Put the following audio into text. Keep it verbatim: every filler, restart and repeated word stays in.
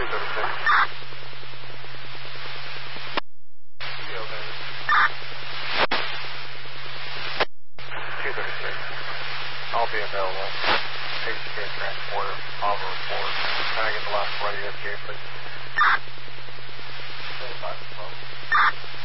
thirty-six. two thirty-six. I'll be available. H C A transporter, Oliver report. Can I get the last part of your S K, please?